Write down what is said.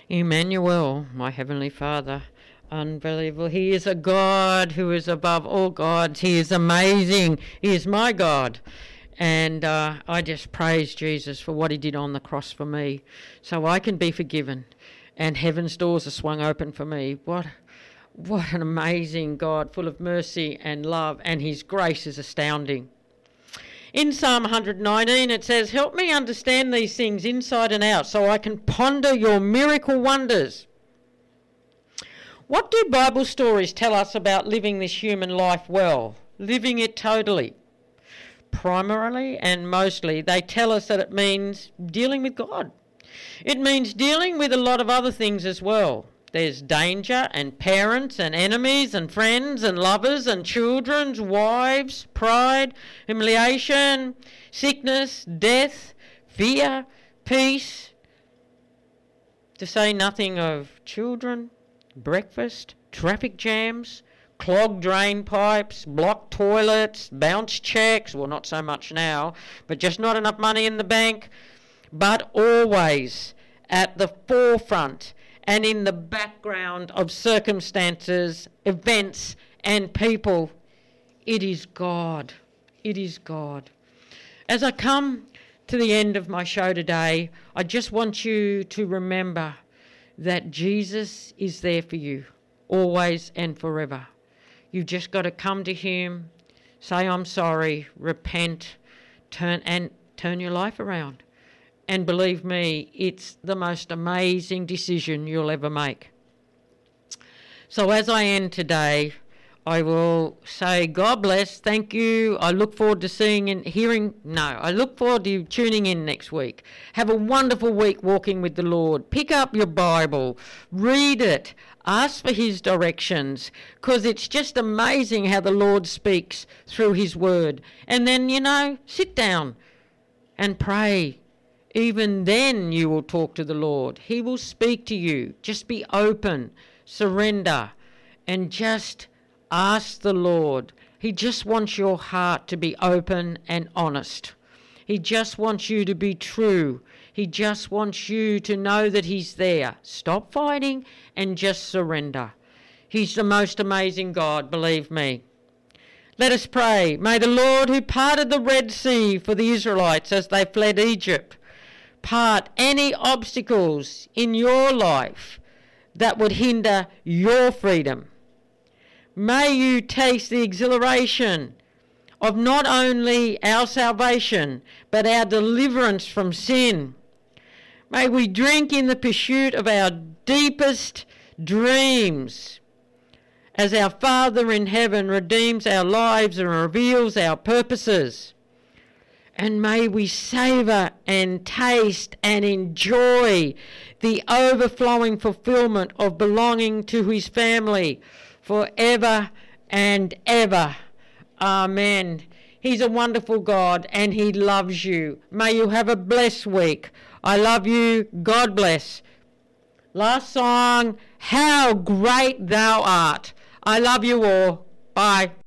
Emmanuel, my Heavenly Father. Unbelievable. He is a God who is above all gods. He is amazing. He is my God. And I just praise Jesus for what he did on the cross for me so I can be forgiven. And heaven's doors are swung open for me. What an amazing God, full of mercy and love, and his grace is astounding. In Psalm 119 it says, "Help me understand these things inside and out so I can ponder your miracle wonders." What do Bible stories tell us about living this human life well, living it totally? Primarily and mostly, they tell us that it means dealing with God. It means dealing with a lot of other things as well. There's danger and parents and enemies and friends and lovers and children, wives, pride, humiliation, sickness, death, fear, peace. To say nothing of children, breakfast, traffic jams, clogged drain pipes, blocked toilets, bounced checks, well not so much now, but just not enough money in the bank, but always at the forefront and in the background of circumstances, events and people, it is God. It is God. As I come to the end of my show today, I just want you to remember that Jesus is there for you, always and forever. You've just got to come to him, say I'm sorry, repent, turn your life around. And believe me, it's the most amazing decision you'll ever make. So as I end today, I will say, God bless, thank you. I look forward to I look forward to you tuning in next week. Have a wonderful week walking with the Lord. Pick up your Bible, read it, ask for his directions, because it's just amazing how the Lord speaks through his word. And then, sit down and pray. Even then you will talk to the Lord. He will speak to you. Just be open, surrender, and just ask the Lord. He just wants your heart to be open and honest. He just wants you to be true. He just wants you to know that he's there. Stop fighting and just surrender. He's the most amazing God, believe me. Let us pray. May the Lord who parted the Red Sea for the Israelites as they fled Egypt part any obstacles in your life that would hinder your freedom. May you taste the exhilaration of not only our salvation, but our deliverance from sin. May we drink in the pursuit of our deepest dreams as our Father in heaven redeems our lives and reveals our purposes. And may we savour and taste and enjoy the overflowing fulfilment of belonging to his family forever and ever. Amen. He's a wonderful God and he loves you. May you have a blessed week. I love you. God bless. Last song, How Great Thou Art. I love you all. Bye.